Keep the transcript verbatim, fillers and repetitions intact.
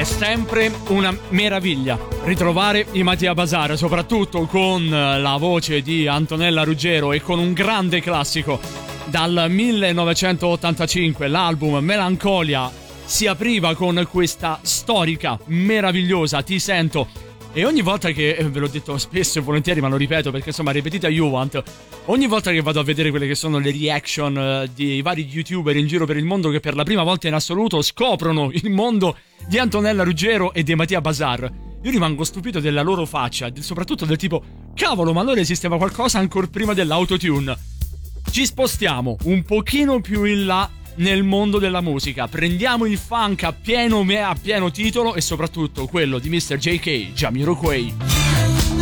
sempre una meraviglia ritrovare i Mattia Bazar, soprattutto con la voce di Antonella Ruggero e con un grande classico dal millenovecentottantacinque. L'album Melancolia si apriva con questa storica, meravigliosa Ti sento. E ogni volta che, ve l'ho detto spesso e volentieri, ma lo ripeto perché insomma ripetita Juvent, ogni volta che vado a vedere quelle che sono le reaction uh, di vari youtuber in giro per il mondo che per la prima volta in assoluto scoprono il mondo di Antonella Ruggero e di Mattia Bazar, io rimango stupito della loro faccia, soprattutto del tipo cavolo, ma allora esisteva qualcosa ancora prima dell'autotune. Ci spostiamo un pochino più in là nel mondo della musica, prendiamo il funk a pieno, a pieno titolo e soprattutto quello di mister J K Jamiroquai.